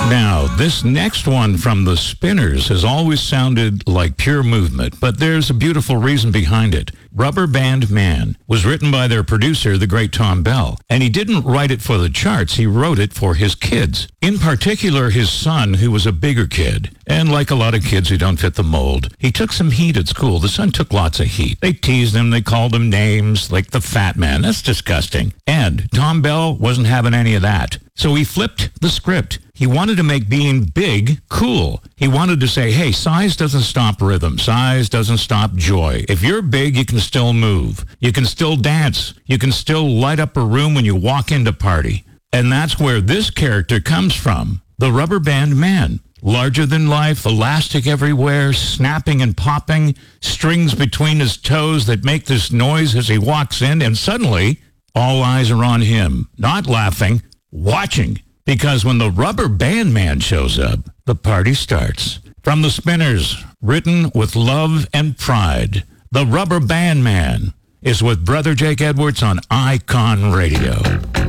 Now, this next one from the Spinners has always sounded like pure movement, but there's a beautiful reason behind it. Rubber Band Man was written by their producer, the great Tom Bell, and he didn't write it for the charts, he wrote it for his kids. In particular, his son, who was a bigger kid. And like a lot of kids who don't fit the mold, he took some heat at school. The son took lots of heat. They teased him, they called him names, like the fat man. That's disgusting. And Tom Bell wasn't having any of that. So he flipped the script. He wanted to make being big cool. He wanted to say, hey, size doesn't stop rhythm. Size doesn't stop joy. If you're big, you can still move. You can still dance. You can still light up a room when you walk into party. And that's where this character comes from, the Rubber Band Man. Larger than life, elastic everywhere, snapping and popping, strings between his toes that make this noise as he walks in, and suddenly all eyes are on him, not laughing, watching. Because when the Rubber Band Man shows up, the party starts. From the Spinners, written with love and pride, the Rubber Band Man is with Brother Jake Edwards on Icon Radio.